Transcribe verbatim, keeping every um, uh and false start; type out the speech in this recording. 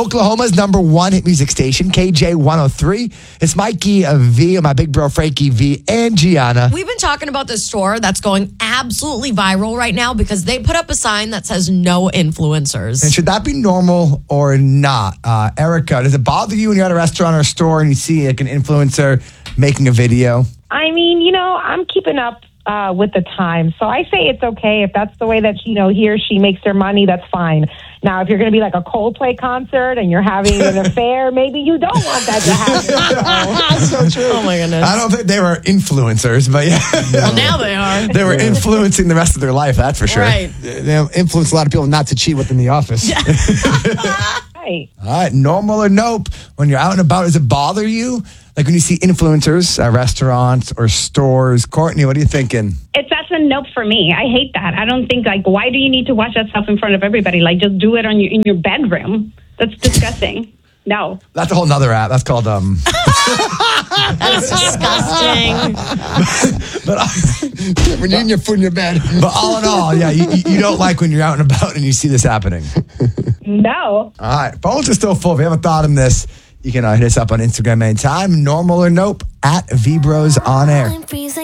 Oklahoma's number one hit music station, K J one oh three. It's Mikey uh, V, and my big bro Frankie V, and Gianna. We've been talking about this store that's going absolutely viral right now because they put up a sign that says no influencers. And should that be normal or not? Uh, Erica, does it bother you when you're at a restaurant or a store and you see like an influencer making a video? I mean, you know, I'm keeping up uh, with the times. So I say it's okay. If that's the way that, you know, he or she makes their money, that's fine. Now, if you're going to be like a Coldplay concert and you're having an affair, maybe you don't want that to happen. So true. Oh, my goodness. I don't think they were influencers, but yeah. Well, now they are. They were influencing the rest of their life, that's for sure. Right. They influence a lot of people not to cheat within the office. Right. All right, normal or nope? When you're out and about, does it bother you? Like when you see influencers at restaurants or stores. Courtney, what are you thinking? It's that's a nope for me. I hate that. I don't think like why do you need to watch that stuff in front of everybody? Like just do it on your in your bedroom. That's disgusting. No. That's a whole nother app. That's called um. That's disgusting. but uh, When you're eating your food in your bed. but all in all, yeah, you, you don't like when you're out and about and you see this happening. No. All right, phones are still full. If you haven't thought on this, you can uh, hit us up on Instagram anytime. Normal or nope at V Bros on air.